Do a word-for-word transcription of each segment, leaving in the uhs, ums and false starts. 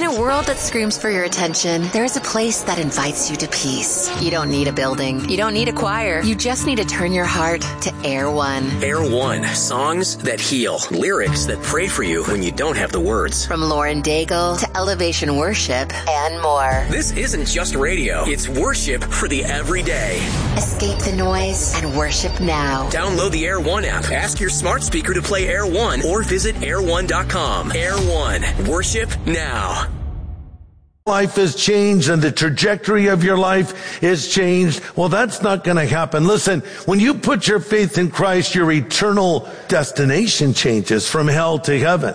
a world that screams for your attention, there is a place that invites you to peace. You don't need a building. You don't need a choir. You just need to turn your heart to Air One. Air One. Songs that heal. Lyrics that pray for you when you don't have the words. From Lauren Daigle to Elevation Worship and more. This isn't just radio. It's worship for the everyday. Escape the noise and worship now. Download the Air One app. Ask your smart speaker to play Air One or visit air one dot com. Air One. Worship now. Life is changed and the trajectory of your life is changed. Well, that's not going to happen. Listen, when you put your faith in Christ, your eternal destination changes from hell to heaven.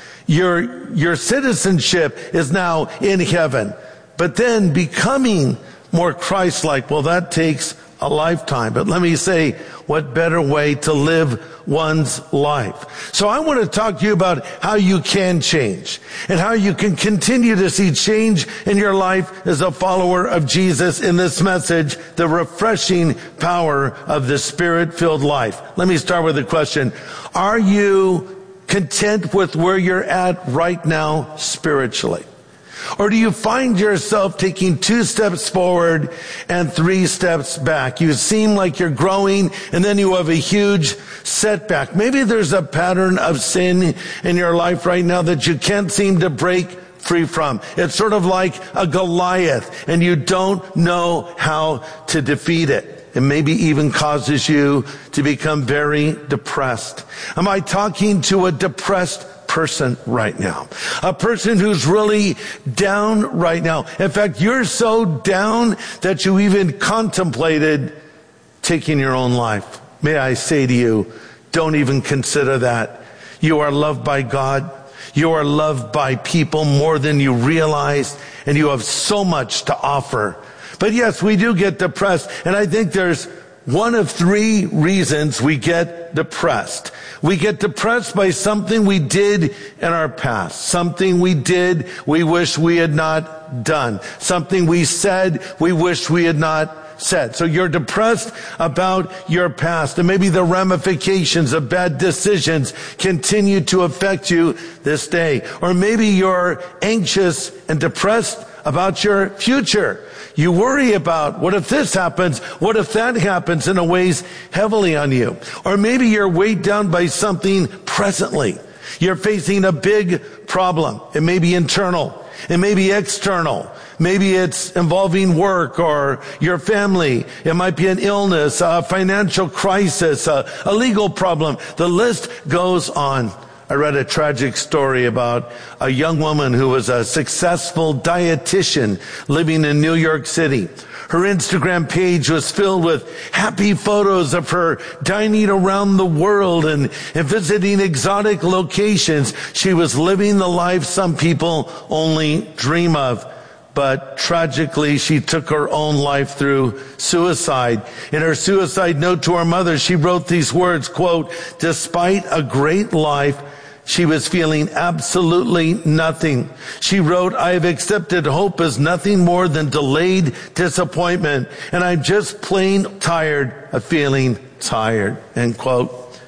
Your, your citizenship is now in heaven. But then becoming more Christ-like, well, that takes a lifetime. But let me say, what better way to live one's life? So I want to talk to you about how you can change and how you can continue to see change in your life as a follower of Jesus in this message, the refreshing power of the Spirit-filled life. Let me start with a question. Are you content with where you're at right now spiritually? Or do you find yourself taking two steps forward and three steps back? You seem like you're growing and then you have a huge setback. Maybe there's a pattern of sin in your life right now that you can't seem to break free from. It's sort of like a Goliath and you don't know how to defeat it. It maybe even causes you to become very depressed. Am I talking to a depressed person right now? A person who's really down right now. In fact, you're so down that you even contemplated taking your own life. May I say to you, don't even consider that. You are loved by God. You are loved by people more than you realize, and you have so much to offer. But yes, we do get depressed, and I think there's one of three reasons we get depressed. We get depressed by something we did in our past, something we did we wish we had not done, something we said we wish we had not said. So you're depressed about your past, and maybe the ramifications of bad decisions continue to affect you this day. Or maybe you're anxious and depressed about your future. You worry about, what if this happens? What if that happens? And it weighs heavily on you. Or maybe you're weighed down by something presently. You're facing a big problem. It may be internal. It may be external. Maybe it's involving work or your family. It might be an illness, a financial crisis, a, a legal problem. The list goes on. I read a tragic story about a young woman who was a successful dietitian living in New York City. Her Instagram page was filled with happy photos of her dining around the world and, and visiting exotic locations. She was living the life some people only dream of. But tragically, she took her own life through suicide. In her suicide note to her mother, she wrote these words, quote, "Despite a great life, she was feeling absolutely nothing." She wrote, "I have accepted hope as nothing more than delayed disappointment, and I'm just plain tired of feeling tired," end quote.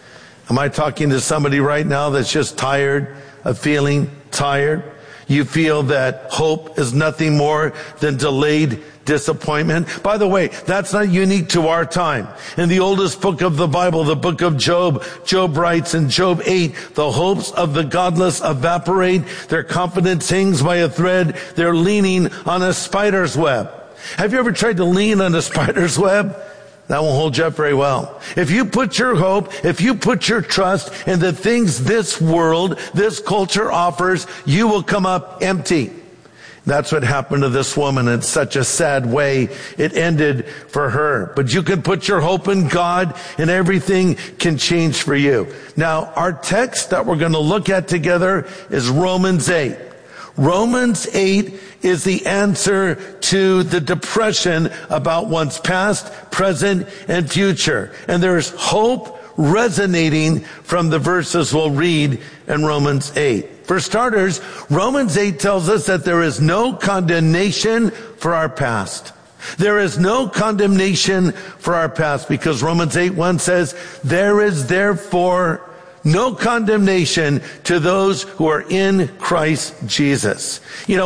Am I talking to somebody right now that's just tired of feeling tired? You feel that hope is nothing more than delayed disappointment. By the way, that's not unique to our time. In the oldest book of the Bible, the book of Job, Job writes in Job eight, "The hopes of the godless evaporate. Their confidence hangs by a thread. They're leaning on a spider's web." Have you ever tried to lean on a spider's web? That won't hold you up very well. If you put your hope, if you put your trust in the things this world, this culture offers, you will come up empty. That's what happened to this woman in such a sad way. It ended for her. But you can put your hope in God and everything can change for you. Now, our text that we're going to look at together is Romans eight. Romans eight is the answer to the depression about one's past, present, and future. And there's hope resonating from the verses we'll read in Romans eight. For starters, Romans eight tells us that there is no condemnation for our past. There is no condemnation for our past because Romans eight one says, "There is therefore no condemnation to those who are in Christ Jesus." You know,